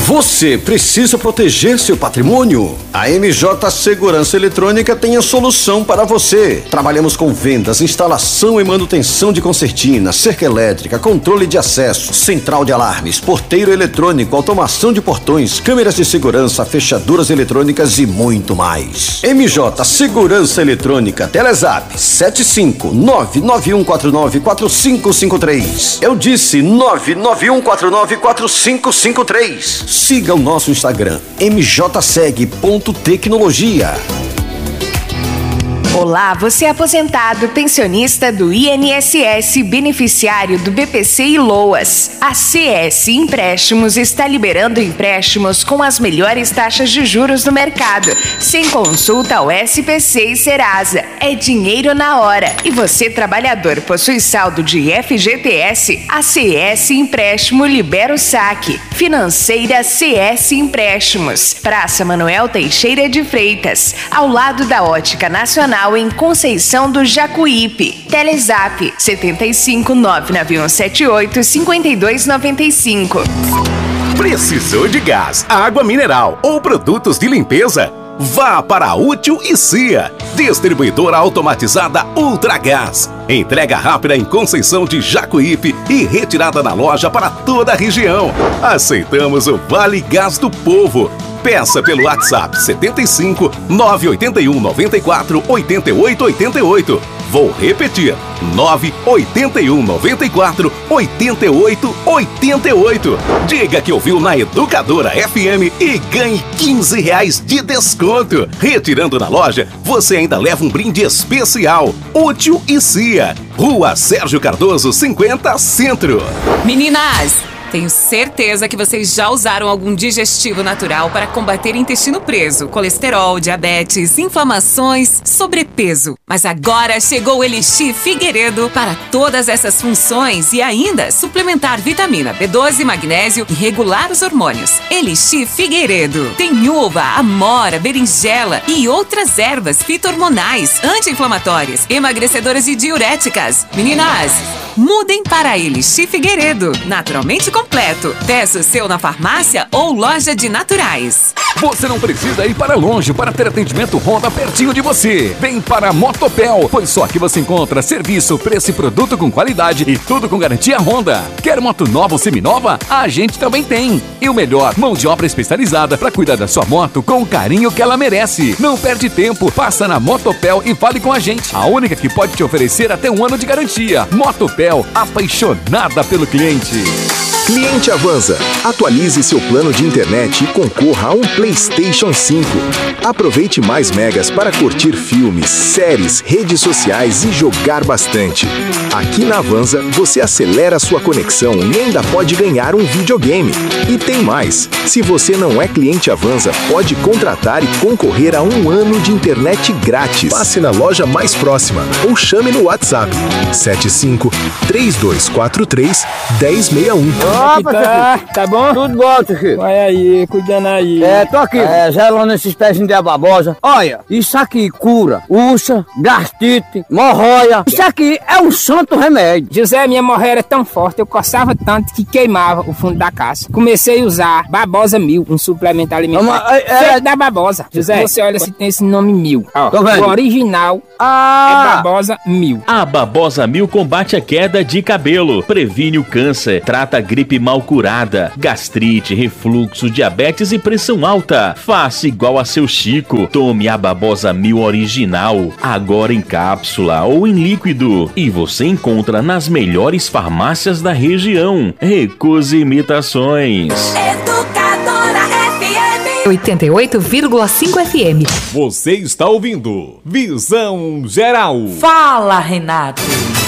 Você precisa proteger seu patrimônio? A MJ Segurança Eletrônica tem a solução para você. Trabalhamos com vendas, instalação e manutenção de concertina, cerca elétrica, controle de acesso, central de alarmes, porteiro eletrônico, automação de portões, câmeras de segurança, fechaduras eletrônicas e muito mais. MJ Segurança Eletrônica, Telezap 75991494553. Eu disse 991494553. Siga o nosso Instagram, mjseg.tecnologia. Olá, você é aposentado, pensionista do INSS, beneficiário do BPC e LOAS. A CS Empréstimos está liberando empréstimos com as melhores taxas de juros do mercado, sem consulta ao SPC e Serasa. É dinheiro na hora. E você, trabalhador, possui saldo de FGTS? A CS Empréstimo libera o saque. Financeira CS Empréstimos. Praça Manuel Teixeira de Freitas, ao lado da Ótica Nacional, em Conceição do Jacuípe. Telezap 75991785295. Precisou de gás, água mineral ou produtos de limpeza? Vá para a Útil e CIA, distribuidora automatizada Ultragás. Entrega rápida em Conceição de Jacuípe e retirada na loja para toda a região. Aceitamos o Vale Gás do Povo. Peça pelo WhatsApp 75 981 94 88 88. Vou repetir, 981 94 88 88. Diga que ouviu na Educadora FM e ganhe R$15 de desconto. Retirando na loja, você ainda leva um brinde especial. Útil e CIA, Rua Sérgio Cardoso 50 Centro. Meninas, tenho certeza que vocês já usaram algum digestivo natural para combater intestino preso, colesterol, diabetes, inflamações, sobrepeso. Mas agora chegou o Elixir Figueiredo para todas essas funções e ainda suplementar vitamina B12, magnésio e regular os hormônios. Elixir Figueiredo tem uva, amora, berinjela e outras ervas fito-hormonais, anti-inflamatórias, emagrecedoras e diuréticas. Meninas, mudem para Elixir Figueiredo, naturalmente completo. Peça o seu na farmácia ou loja de naturais. Você não precisa ir para longe para ter atendimento Honda pertinho de você. Vem para a Motopel, pois só aqui você encontra serviço, preço e produto com qualidade e tudo com garantia Honda. Quer moto nova ou seminova? A gente também tem. E o melhor, mão de obra especializada para cuidar da sua moto com o carinho que ela merece. Não perde tempo, passa na Motopel e fale com a gente. A única que pode te oferecer até 1 ano de garantia. Motopel, apaixonada pelo cliente. Cliente Avanza, atualize seu plano de internet e concorra a um PlayStation 5. Aproveite mais megas para curtir filmes, séries, redes sociais e jogar bastante. Aqui na Avanza, você acelera sua conexão e ainda pode ganhar um videogame. E tem mais, se você não é cliente Avanza, pode contratar e concorrer a 1 ano de internet grátis. Passe na loja mais próxima ou chame no WhatsApp 75 3243 1061. Opa, tá bom? Tudo bom, Chico? Vai aí, cuidando aí. Tô aqui, gelando esses pezinhos de ababosa. Olha, isso aqui cura ursa, gastite, hemorroia. Isso aqui é um santo remédio. José, minha hemorroia era tão forte, eu coçava tanto que queimava o fundo da casa. Comecei a usar Babosa 1000, um suplemento alimentar. Feito da babosa. José, você olha se tem esse nome 1000. Ó, o original é Babosa 1000. A Babosa 1000 combate a queda de cabelo, previne o câncer, trata a gripe mal curada, gastrite, refluxo, diabetes e pressão alta. Faça igual a seu Chico. Tome a Babosa 1000 original, agora em cápsula ou em líquido. E você encontra nas melhores farmácias da região. Recuse imitações. Educadora FM 88,5 FM. Você está ouvindo Visão Geral. Fala, Renato.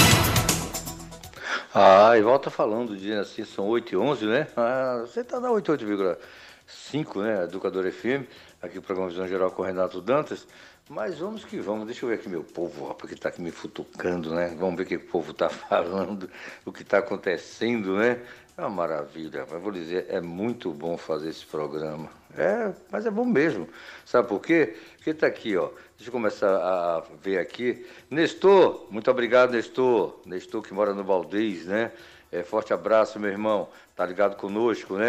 E volta falando, dizendo assim, são 8h11, né? Você tá na 88,5, né? Educador FM, aqui o programa Visão Geral com o Renato Dantas. Mas vamos que vamos, deixa eu ver aqui meu povo, porque tá aqui me futucando, né? Vamos ver o que o povo tá falando, o que tá acontecendo, né? É uma maravilha, mas vou dizer, é muito bom fazer esse programa. Mas é bom mesmo. Sabe por quê? Porque tá aqui, ó. Deixa eu começar a ver aqui. Nestor, muito obrigado, Nestor. Nestor que mora no Valdez, né? Forte abraço, meu irmão. Tá ligado conosco, né?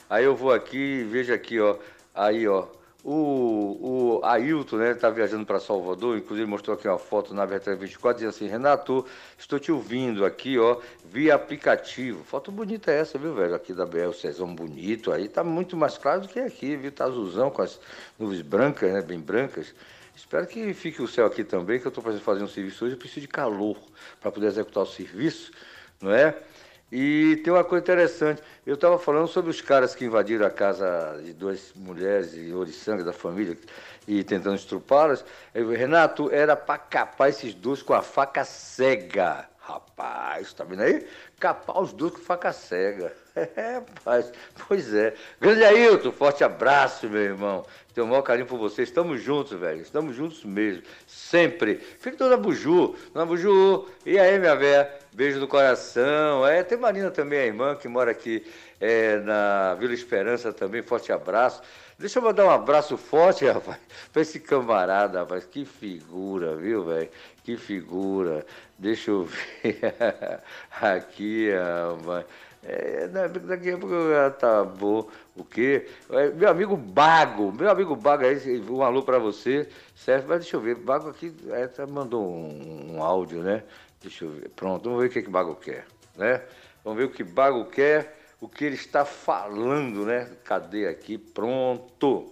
Aí eu vou aqui, vejo aqui, ó. Aí, ó. O Ailton, né, tá viajando para Salvador, inclusive mostrou aqui uma foto na BR-24, dizendo assim: Renato, estou te ouvindo aqui, ó, via aplicativo. Foto bonita essa, viu, velho? Aqui da BR, o Cezão bonito, aí tá muito mais claro do que aqui, viu? Tá azulzão com as nuvens brancas, né, bem brancas. Espero que fique o céu aqui também, que eu estou fazendo um serviço hoje, eu preciso de calor para poder executar o serviço, não é? E tem uma coisa interessante, eu estava falando sobre os caras que invadiram a casa de duas mulheres de oriçanga da família e tentando estrupá-las. Renato, era para capar esses dois com a faca cega. Rapaz, tá vendo aí? Capar os dois com faca cega. É, rapaz, pois é. Grande Ailton, forte abraço, meu irmão. Tenho o maior carinho por você. Estamos juntos, velho. Estamos juntos mesmo. Sempre. Filho da Dona Buju. Dona Buju, e aí, minha véia? Beijo no coração. É, tem Marina também, a irmã, que mora aqui na Vila Esperança também. Forte abraço. Deixa eu mandar um abraço forte, rapaz, pra esse camarada, rapaz. Que figura, viu, velho? Que figura. Deixa eu ver aqui, rapaz. Daqui a pouco tá bom. O quê? Meu amigo Bago, aí, um alô pra você, certo? Mas deixa eu ver, Bago aqui mandou um áudio, né? Deixa eu ver, pronto, vamos ver o que o Bago quer, né? Vamos ver o que Bago quer, o que ele está falando, né? Cadê aqui? Pronto.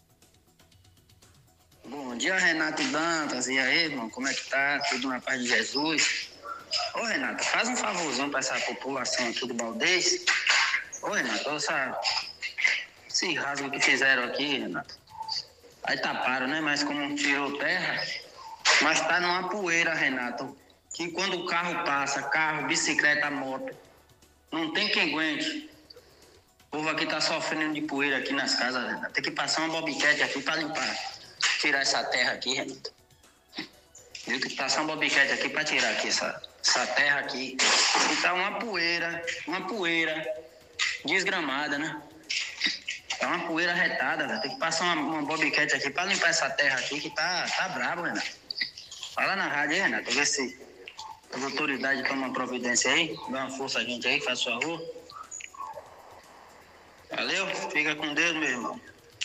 Bom dia, Renato Dantas, e aí, irmão, como é que tá? Tudo na paz de Jesus? Ô, Renato, faz um favorzão pra essa população aqui do Baldez. Ô, Renato, esse rasgo que fizeram aqui, Renato, aí taparam, né? Mas como tirou terra, mas tá numa poeira, Renato, que quando o carro passa, carro, bicicleta, moto, não tem quem aguente. O povo aqui tá sofrendo de poeira aqui nas casas, Renato. Tem que passar uma bobiquete aqui pra limpar, tirar essa terra aqui, Renato. Tem que passar uma bobiquete aqui pra tirar aqui essa terra aqui. E tá uma poeira desgramada, né? Tá uma poeira retada, velho. Tem que passar uma bobiquete aqui pra limpar essa terra aqui que tá brabo, Renato. Fala na rádio aí, Renato, ver se as autoridades tomam uma providência aí, dá uma força a gente aí, faz sua rua. Valeu? Fica com Deus, meu irmão.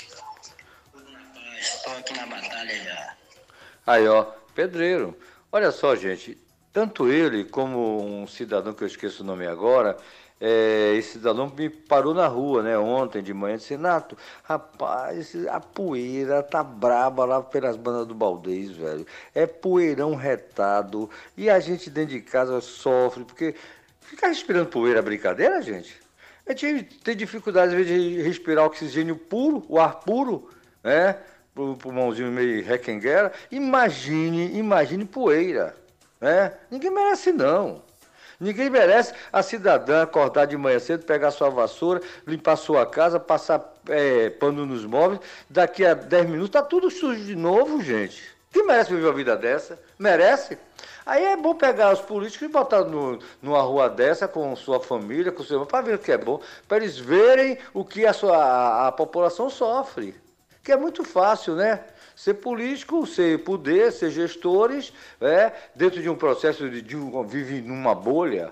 Estou aqui na batalha já. Aí, ó, pedreiro. Olha só, gente, tanto ele como um cidadão que eu esqueço o nome agora, esse cidadão me parou na rua, né, ontem de manhã, disse: Renato, rapaz, a poeira tá braba lá pelas bandas do Baldez, velho. É poeirão retado e a gente dentro de casa sofre, porque ficar respirando poeira é brincadeira, gente? A gente tem dificuldade, às vezes, de respirar oxigênio puro, o ar puro, né? O pulmãozinho meio requenguera. Imagine poeira, né? Ninguém merece, não. Ninguém merece a cidadã acordar de manhã cedo, pegar sua vassoura, limpar sua casa, passar pano nos móveis, daqui a 10 minutos tá tudo sujo de novo, gente. Quem merece viver uma vida dessa? Merece? Aí é bom pegar os políticos e botar numa rua dessa com sua família, com seu irmão, para ver o que é bom, para eles verem o que a população sofre. Que é muito fácil, né? Ser político, ser poder, ser gestores, dentro de um processo vive numa bolha,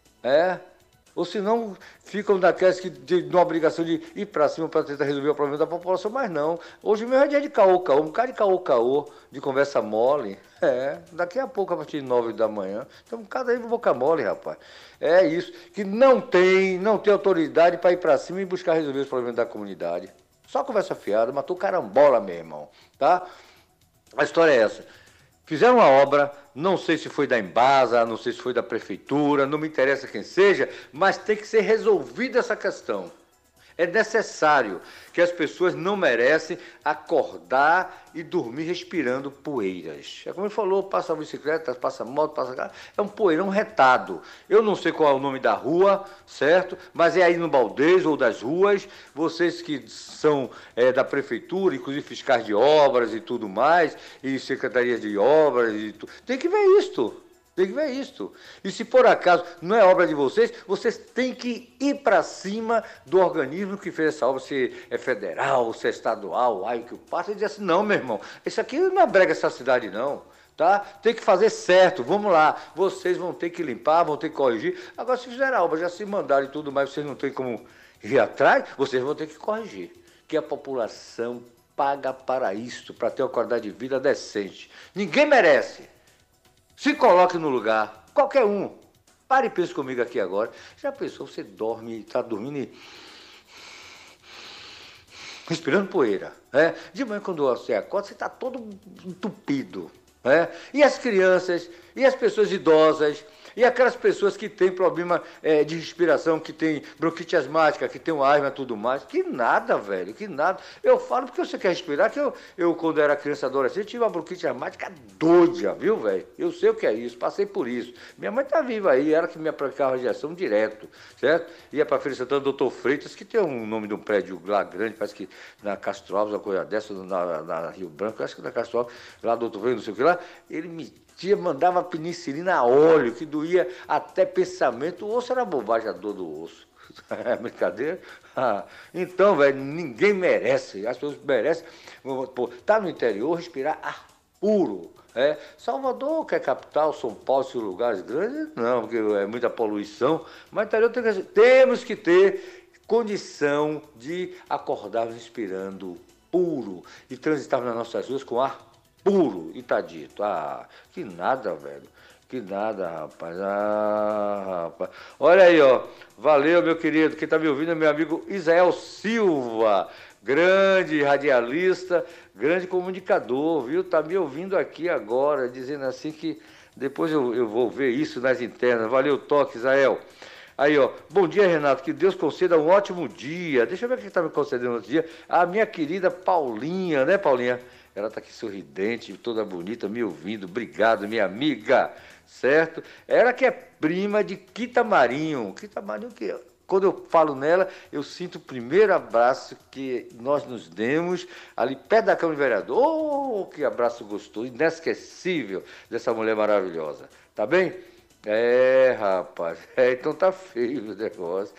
ou senão ficam daquelas que de uma obrigação de ir para cima para tentar resolver o problema da população, mas não. Hoje mesmo é dia de caô, um bocado de caô, de conversa mole, daqui a pouco, a partir de 9 da manhã, então cada aí boca mole, rapaz. É isso, que não tem autoridade para ir para cima e buscar resolver os problemas da comunidade. Só conversa fiada, matou carambola, meu irmão, tá? A história é essa. Fizeram uma obra, não sei se foi da Embasa, não sei se foi da prefeitura, não me interessa quem seja, mas tem que ser resolvida essa questão. É necessário, que as pessoas não merecem acordar e dormir respirando poeiras. É como ele falou, passa bicicleta, passa moto, passa carro, é um poeirão retado. Eu não sei qual é o nome da rua, certo? Mas é aí no Baldez ou das ruas, vocês que são da prefeitura, inclusive fiscais de obras e tudo mais, e secretarias de obras e tudo, tem que ver isto. Tem que ver isto. E se por acaso não é obra de vocês, vocês têm que ir para cima do organismo que fez essa obra, se é federal, se é estadual, aí que o passa, e diz assim: não, meu irmão, isso aqui não abrega essa cidade, não. Tá? Tem que fazer certo, vamos lá. Vocês vão ter que limpar, vão ter que corrigir. Agora, se fizeram a obra, já se mandaram e tudo mais, vocês não têm como ir atrás, vocês vão ter que corrigir. Que a população paga para isso, para ter uma qualidade de vida decente. Ninguém merece. Se coloque no lugar, qualquer um. Pare e pense comigo aqui agora. Já pensou, você dorme, está dormindo e respirando poeira. Né? De manhã, quando você acorda, você está todo entupido. Né? E as crianças, e as pessoas idosas, e aquelas pessoas que têm problema de respiração, que tem bronquite asmática, que tem asma e tudo mais. Que nada, velho, que nada. Eu falo porque você quer respirar, que eu quando era criança adolescente, tive uma bronquite asmática doida, viu, velho? Eu sei o que é isso, passei por isso. Minha mãe tá viva aí, ela que me aplicava radiação direto, certo? Ia pra Feira Santana, Doutor Freitas, que tem um nome de um prédio lá grande, parece que na Castro Alves, uma coisa dessa, na Rio Branco, acho que na Castro Alves, lá do Doutor Freitas, não sei o que lá, ele me mandava penicilina a óleo, que doía até pensamento. O osso era bobagem, a dor do osso. É brincadeira? Então, velho, ninguém merece. As pessoas merecem. Tá no interior, respirar ar puro. Salvador, que é capital, São Paulo, esses lugares grandes, não, porque é muita poluição. Mas no interior temos que ter condição de acordar respirando puro e transitar nas nossas ruas com ar puro, e tá dito. Que nada, velho. Que nada, rapaz. Rapaz. Olha aí, ó. Valeu, meu querido. Quem tá me ouvindo é meu amigo Isael Silva. Grande radialista, grande comunicador, viu? Tá me ouvindo aqui agora, dizendo assim que depois eu vou ver isso nas internas. Valeu, toque, Isael. Aí, ó. Bom dia, Renato. Que Deus conceda um ótimo dia. Deixa eu ver quem tá me concedendo outro dia. A minha querida Paulinha, né, Paulinha? Ela está aqui sorridente, toda bonita, me ouvindo. Obrigado, minha amiga, certo? Ela que é prima de Quita Marinho. Quita Marinho, que quando eu falo nela, eu sinto o primeiro abraço que nós nos demos ali perto da Câmara de Vereador. Oh, que abraço gostoso, inesquecível dessa mulher maravilhosa. Tá bem? Rapaz. Então tá feio o negócio.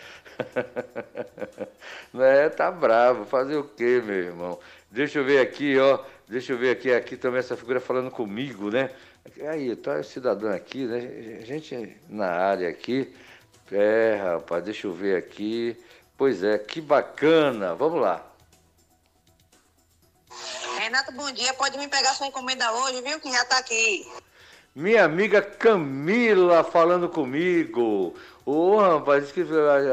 Tá bravo. Fazer o quê, meu irmão? Deixa eu ver aqui, ó. Deixa eu ver aqui também essa figura falando comigo, né? Aí, tá o cidadão aqui, né? Gente na área aqui. Rapaz, deixa eu ver aqui. Pois é, que bacana. Vamos lá. Renato, bom dia. Pode me pegar sua encomenda hoje, viu? Que já tá aqui. Minha amiga Camila falando comigo. Rapaz, disse que...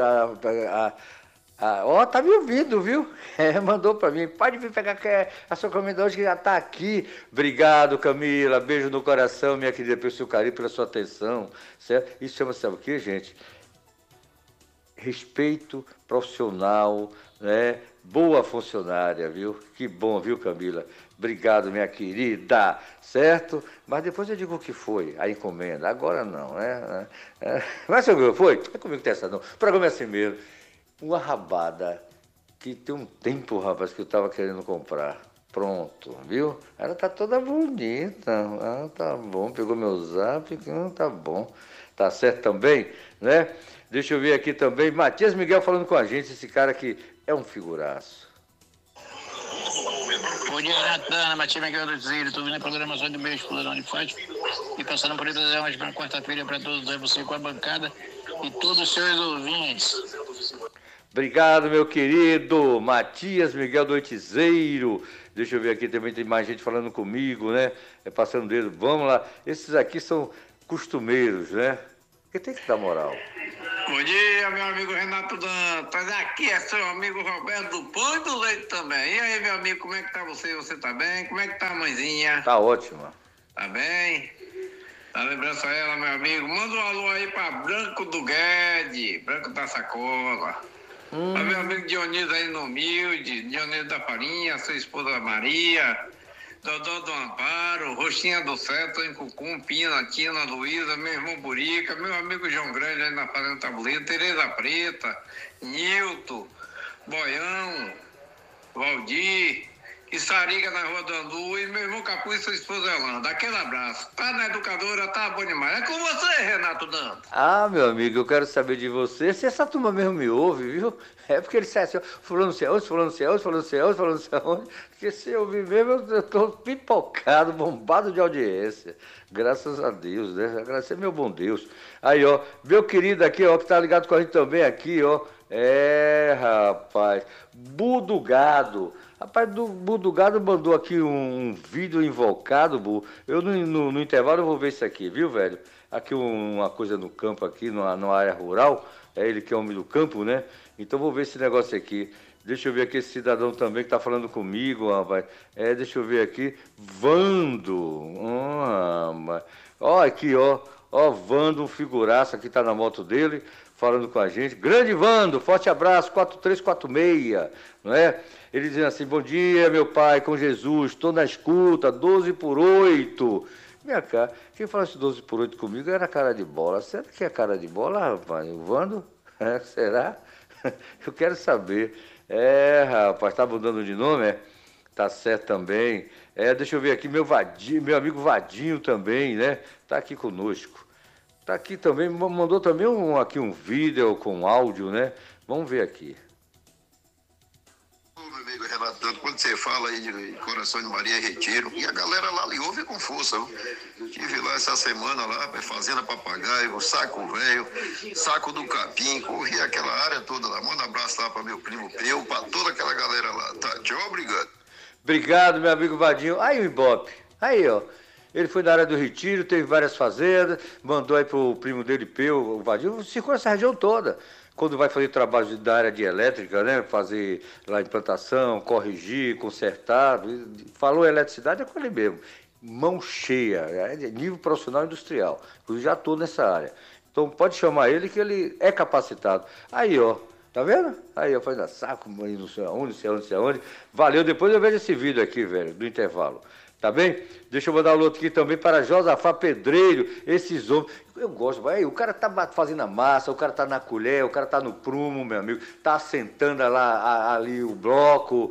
tá me ouvindo, viu? Mandou pra mim. Pode vir pegar a sua encomenda hoje que já tá aqui. Obrigado, Camila. Beijo no coração, minha querida, pelo seu carinho, pela sua atenção. Certo? Isso chama-se, sabe o quê, gente? Respeito profissional, né? Boa funcionária, viu? Que bom, viu, Camila? Obrigado, minha querida, certo? Mas depois eu digo o que foi, a encomenda. Agora não, né? Mas sabe o que foi? Não é comigo que tem essa não. O programa é assim mesmo. Uma rabada que tem um tempo, rapaz, que eu tava querendo comprar. Pronto, viu? Ela tá toda bonita. Tá bom. Pegou meu zap. Tá bom. Tá certo também, né? Deixa eu ver aqui também. Matias Miguel falando com a gente. Esse cara que é um figuraço. Bom dia, Renato, Matias Miguel do Zírio. Tô vendo a programação do meu explorão de Fátima. E passando por aí pra desejar uma quarta-feira para todos você com a bancada e todos os seus ouvintes. Obrigado, meu querido Matias Miguel do Oitizeiro. Deixa eu ver aqui, também tem mais gente falando comigo, né? Passando o dedo. Vamos lá. Esses aqui são costumeiros, né? Porque tem que dar moral. Bom dia, meu amigo Renato Dantas. Aqui é seu amigo Roberto do Pão e do Leite também. E aí, meu amigo, como é que tá você? Você tá bem? Como é que tá a mãezinha? Tá ótima. Tá bem? Tá lembrança a ela, meu amigo? Manda um alô aí pra Branco do Guedes, Branco da Sacola. A meu amigo Dionísio aí no Humilde, Dionísio da Farinha, sua esposa Maria, Dodô do Amparo, Roxinha do Certo, em Cucum, Pina, Tina, Luísa, meu irmão Burica, meu amigo João Grande aí na Fazenda Tabuleiro, Tereza Preta, Nilton, Boião, Valdir, Issariga na Rua do Andu e meu irmão Capu e sua esposa Yolanda. Aquele abraço. Tá na educadora, tá bom demais. É com você, Renato Dantas. Meu amigo, eu quero saber de você. Se essa turma mesmo me ouve, viu? É porque ele sai assim, fulano se onde, fulano se onde, fulano se onde, fulano se onde. Porque se eu ouvir mesmo, eu tô pipocado, bombado de audiência. Graças a Deus, né? Agradecer meu bom Deus. Aí, ó, meu querido aqui, ó, que tá ligado com a gente também aqui, ó. Rapaz, Budugado. Rapaz, do Budugado mandou aqui um vídeo invocado, Bu. Eu no intervalo eu vou ver isso aqui, viu, velho? Aqui uma coisa no campo aqui, numa área rural. É ele que é homem do campo, né? Então vou ver esse negócio aqui. Deixa eu ver aqui esse cidadão também que tá falando comigo, rapaz. Deixa eu ver aqui. Vando. Ó, aqui, ó. Ó, Vando, um figuraça que tá na moto dele, falando com a gente. Grande Vando, forte abraço, 4346, não é? Ele dizendo assim, bom dia, meu pai, com Jesus, estou na escuta, 12/8. Minha cara, quem fala esse 12/8 comigo era cara de bola. Será que é cara de bola, rapaz? O Vando? Será? Eu quero saber. Rapaz, tá mudando de nome, Tá certo também. Deixa eu ver aqui, meu amigo Vadinho também, né? Tá aqui conosco. Tá aqui também, mandou também aqui um vídeo com áudio, né? Vamos ver aqui. Ô, meu amigo Renato, quando você fala aí de Coração de Maria Retiro, e a galera lá lhe ouve com força, viu? Tive lá essa semana lá, Fazenda Papagaio, Saco Velho, Saco do Capim, corri aquela área toda lá. Manda um abraço lá pra meu primo Peu, pra toda aquela galera lá. Tá, tchau, obrigado. Obrigado, meu amigo Vadinho. Aí o Ibope, aí, ó. Ele foi da área do Retiro, teve várias fazendas, mandou aí pro primo dele, Peu, o Vadinho, circula essa região toda. Quando vai fazer trabalho da área de elétrica, né? Fazer lá implantação, corrigir, consertar. Falou eletricidade, é com ele mesmo. Mão cheia, nível profissional industrial. Eu já estou nessa área. Então pode chamar ele que ele é capacitado. Aí, ó. Tá vendo? Aí, ó, fazendo saco, não sei aonde, não sei aonde. Valeu, depois eu vejo esse vídeo aqui, velho, do intervalo. Tá bem? Deixa eu mandar um outro aqui também para Josafá Pedreiro, esses homens. Eu gosto, vai, o cara tá fazendo a massa, o cara tá na colher, o cara tá no prumo, meu amigo, tá assentando lá, ali o bloco,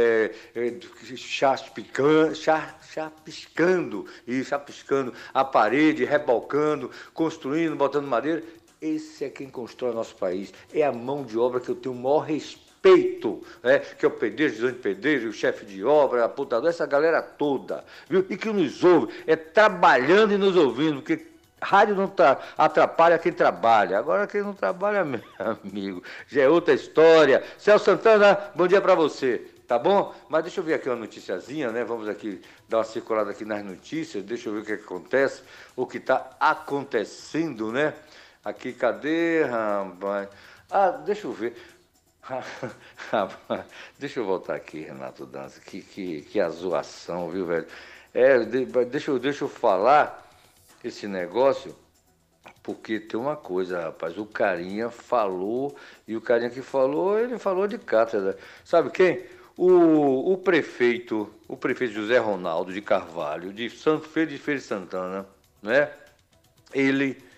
chapiscando a parede, rebalcando, construindo, botando madeira. Esse é quem constrói nosso país. É a mão de obra que eu tenho o maior respeito, né? Que é o pedreiro, o pedreiro, o chefe de obra, a putador, essa galera toda, viu? E que nos ouve, trabalhando e nos ouvindo, porque rádio não atrapalha quem trabalha. Agora quem não trabalha, meu amigo, já é outra história. Celso Santana, bom dia pra você. Tá bom? Mas deixa eu ver aqui uma noticiazinha, né? Vamos aqui dar uma circulada aqui nas notícias, deixa eu ver o que acontece, o que tá acontecendo, né? Aqui, cadê, rapaz? Deixa eu ver. Deixa eu voltar aqui, Renato Dança. Que azoação, viu, velho? Deixa eu falar esse negócio, porque tem uma coisa, rapaz. O carinha falou, e o carinha que falou, ele falou de cátedra. Sabe quem? O prefeito José Ronaldo de Carvalho, de Feira de Santana, né? Ele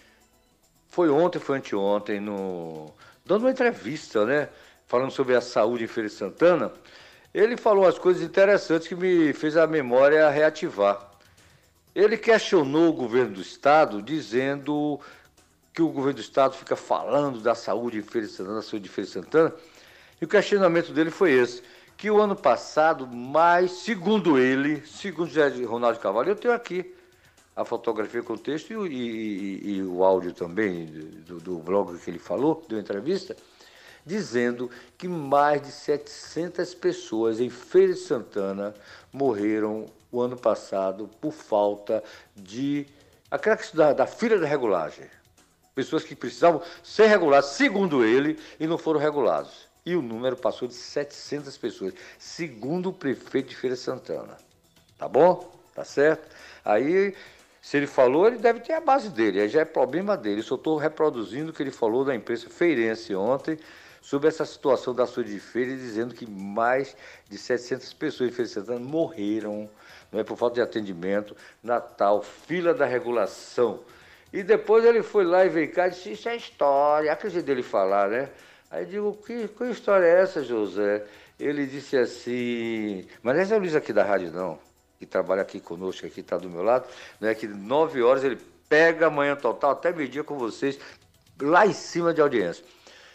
foi ontem, foi anteontem, dando uma entrevista, né? Falando sobre a saúde em Feira de Santana. Ele falou umas coisas interessantes que me fez a memória reativar. Ele questionou o governo do estado, dizendo que o governo do estado fica falando da saúde em Feira de Santana, da saúde de Feira de Santana. E o questionamento dele foi esse, que o ano passado, segundo ele, segundo José Ronaldo de Carvalho, eu tenho aqui a fotografia com o texto e o áudio também do blog que ele falou, deu entrevista, dizendo que mais de 700 pessoas em Feira de Santana morreram o ano passado por falta de aquela questão da fila da regulagem. Pessoas que precisavam ser reguladas, segundo ele, e não foram regulados. E o número passou de 700 pessoas, segundo o prefeito de Feira de Santana. Tá bom? Tá certo? Aí, se ele falou, ele deve ter a base dele, aí já é problema dele. Eu só estou reproduzindo o que ele falou da imprensa feirense ontem sobre essa situação da saúde de Feira, dizendo que mais de 700 pessoas em Feira de Santana morreram, não é, por falta de atendimento, na tal fila da regulação. E depois ele foi lá e veio cá e disse, isso é história, aquele jeito dele falar, né? Aí eu digo, que história é essa, José? Ele disse assim, mas essa é o Luiz aqui da rádio não, que trabalha aqui conosco, aqui está do meu lado, né, que 9 horas ele pega amanhã total, até meio-dia com vocês, lá em cima de audiência.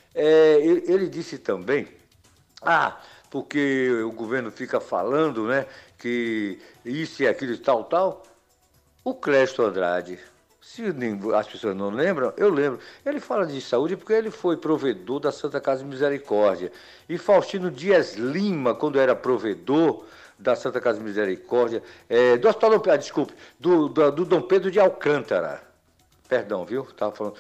Ele disse também, porque o governo fica falando, né, que isso e aquilo e tal, o Clécio Andrade, Se as pessoas não lembram, eu lembro. Ele fala de saúde porque ele foi provedor da Santa Casa de Misericórdia. E Faustino Dias Lima, quando era provedor da Santa Casa de Misericórdia, do Hospital do Dom Pedro de Alcântara. Perdão, viu? Estava falando.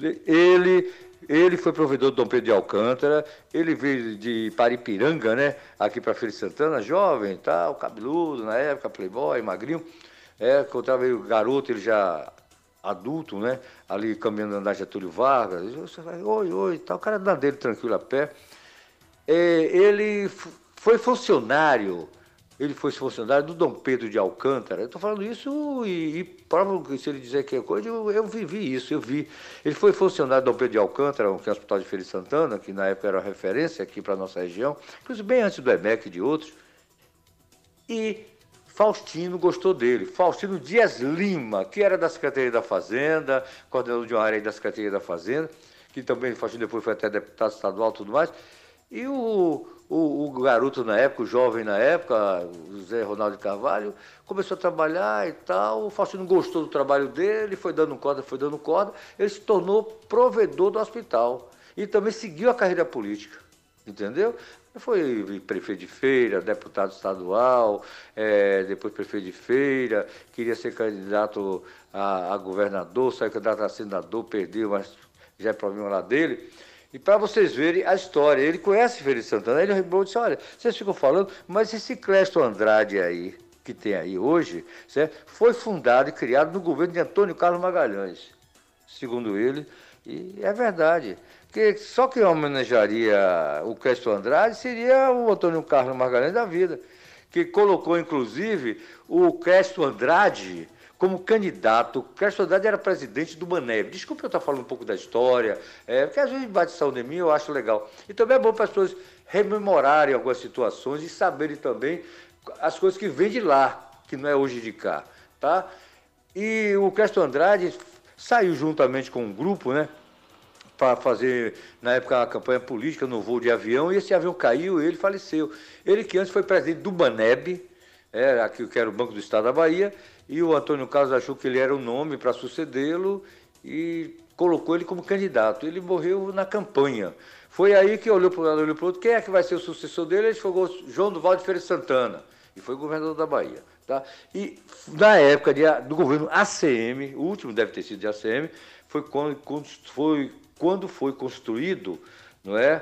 Ele foi provedor do Dom Pedro de Alcântara, ele veio de Paripiranga, né? Aqui para Feira de Santana, jovem, tal, cabeludo na época, playboy, magrinho. Quando estava o garoto, ele já adulto, né? Ali caminhando na Getúlio Vargas. Oi, tal, o cara andando dele tranquilo a pé. Ele foi funcionário. Ele foi funcionário do Dom Pedro de Alcântara. Eu estou falando isso e prova que se ele dizer que é coisa, eu vivi isso, eu vi. Ele foi funcionário do Dom Pedro de Alcântara, que é o Hospital de Feira de Santana, que na época era referência aqui para a nossa região, inclusive bem antes do EMEC e de outros. E Faustino gostou dele. Faustino Dias Lima, que era da Secretaria da Fazenda, coordenador de uma área da Secretaria da Fazenda, que também Faustino depois foi até deputado estadual e tudo mais. E o garoto na época, o jovem na época, o Zé Ronaldo de Carvalho, começou a trabalhar e tal. O Faustino gostou do trabalho dele, foi dando corda. Ele se tornou provedor do hospital e também seguiu a carreira política, entendeu? Foi prefeito de Feira, deputado estadual, depois prefeito de Feira, queria ser candidato a governador, saiu candidato a senador, perdeu, mas já é problema lá dele. E para vocês verem a história, ele conhece Feira de Santana, ele disse, olha, vocês ficam falando, mas esse Clésto Andrade aí, que tem aí hoje, certo? Foi fundado e criado no governo de Antônio Carlos Magalhães, segundo ele, e é verdade. Que só quem homenagearia o Clésto Andrade seria o Antônio Carlos Magalhães da vida, que colocou, inclusive, o Clésto Andrade como candidato. O Clésto Andrade era presidente do Baneb. Desculpa eu estar falando um pouco da história, porque às vezes bate saúde em mim, eu acho legal. E também é bom para as pessoas rememorarem algumas situações e saberem também as coisas que vêm de lá, que não é hoje de cá, tá? E o Clésto Andrade saiu juntamente com um grupo, né, para fazer, na época, a campanha política no voo de avião, e esse avião caiu e ele faleceu. Ele que antes foi presidente do Baneb, aqui que era o Banco do Estado da Bahia, e o Antônio Carlos achou que ele era o nome para sucedê-lo e colocou ele como candidato. Ele morreu na campanha. Foi aí que olhou para um lado, olhou para o outro, quem é que vai ser o sucessor dele? Ele escolheu João Duval de Feira de Santana, e foi governador da Bahia. Tá? E na época do governo ACM, o último deve ter sido de ACM, foi quando foi construído, não é?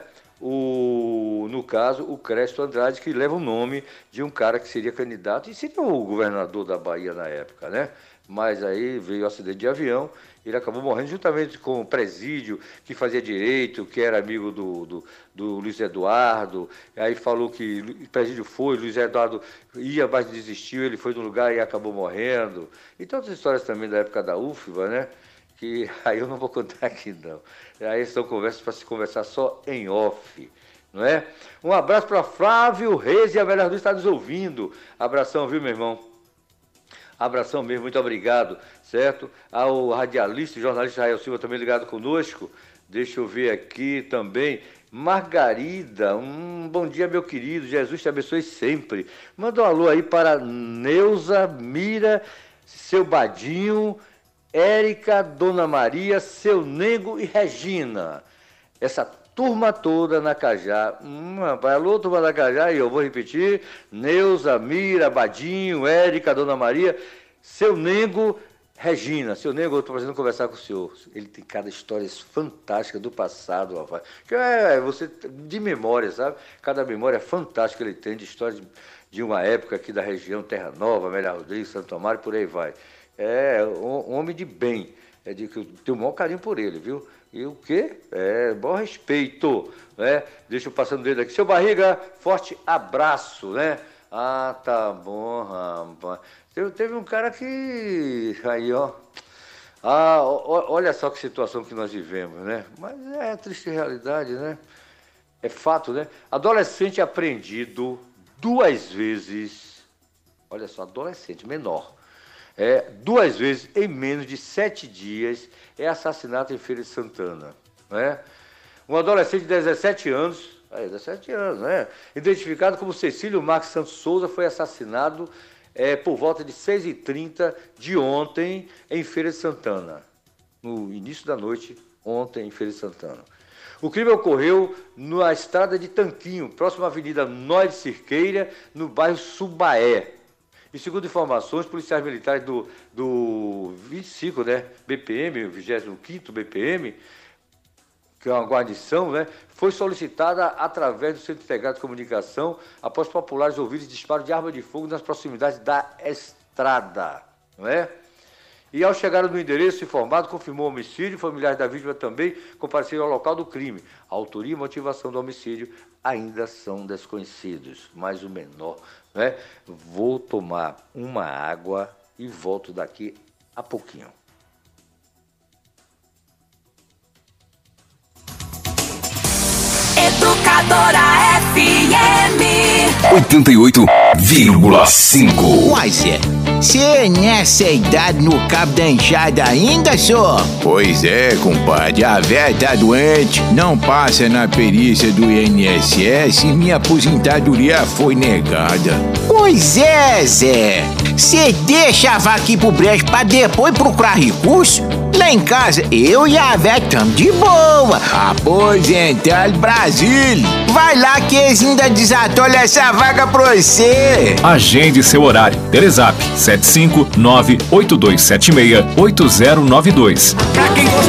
No caso, o Clésto Andrade, que leva o nome de um cara que seria candidato e seria o governador da Bahia na época, né? Mas aí veio o acidente de avião, ele acabou morrendo juntamente com o Presídio, que fazia direito, que era amigo do Luiz Eduardo, aí falou que o Presídio foi, Luiz Eduardo ia, mas desistiu, ele foi no lugar e acabou morrendo. E tantas histórias também da época da UFBA, né? Que aí eu não vou contar aqui, não. Aí são conversas para se conversar só em off, não é? Um abraço para Flávio Reis e a Velha Luz está nos ouvindo. Abração, viu, meu irmão? Abração mesmo, muito obrigado, certo? Ao radialista e jornalista Rael Silva também ligado conosco. Deixa eu ver aqui também. Margarida, bom dia, meu querido. Jesus te abençoe sempre. Manda um alô aí para Neuza, Mira, seu Badinho, Érica, Dona Maria, Seu Nego e Regina. Essa turma toda na Cajá. Alô, turma da Cajá, e eu vou repetir. Neuza, Mira, Badinho, Érica, Dona Maria, Seu Nego, Regina. Seu Nego, eu estou precisando conversar com o senhor. Ele tem cada história fantástica do passado, rapaz. Que você, de memória, sabe? Cada memória fantástica ele tem de história de uma época aqui da região, Terra Nova, Amélia Rodrigues, Santo Amaro, por aí vai. É um homem de bem, de que eu tenho o maior carinho por ele, viu? E o quê? Bom respeito, né? Deixa eu passando o dedo aqui. Seu Barriga, forte abraço, né? Ah, tá bom, rapaz. Teve um cara que... Aí, ó. Olha só que situação que nós vivemos, né? Mas é triste realidade, né? É fato, né? Adolescente apreendido 2 vezes... Olha só, adolescente, menor... 2 vezes em menos de 7 dias é assassinato em Feira de Santana, né? Um adolescente de 17 anos, 17 anos, né? Identificado como Cecílio Marques Santos Souza, foi assassinado por volta de 6h30 de ontem em Feira de Santana. No início da noite, ontem em Feira de Santana. O crime ocorreu na estrada de Tanquinho, próximo à Avenida Nó de Cirqueira, no bairro Subaé. E segundo informações, policiais militares do 25, né, BPM, o 25º BPM, que é uma guarnição, né, foi solicitada através do Centro Integrado de Comunicação após populares ouvirem disparos de arma de fogo nas proximidades da estrada, não é? E ao chegar no endereço informado, confirmou o homicídio, familiares da vítima também compareceram ao local do crime. A autoria e motivação do homicídio ainda são desconhecidos, mas o menor, né? Vou tomar uma água e volto daqui a pouquinho. Educadora FM 88,5. Mas você nessa idade no cabo da enxada ainda, só? Pois é, compadre, a véia tá doente, não passa na perícia do INSS e minha aposentadoria foi negada. Pois é, Zé. Você deixa a vaca ir pro brejo pra depois procurar recurso? Lá em casa, eu e a véia tamo de boa. Aposentado Brasil. Vai lá que eles ainda desatolham essa vaga pra você. Agende seu horário. Telezap 759-8276-8092. Pra quem